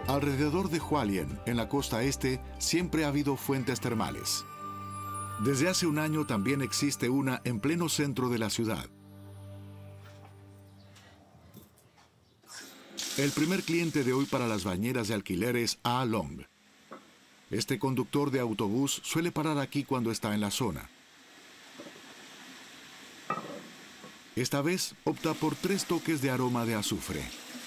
Alrededor de Hualien, en la costa este, siempre ha habido fuentes termales. Desde hace un año también existe una en pleno centro de la ciudad. El primer cliente de hoy para las bañeras de alquiler es A Long. Este conductor de autobús suele parar aquí cuando está en la zona. Esta vez opta por 3 toques de aroma de azufre.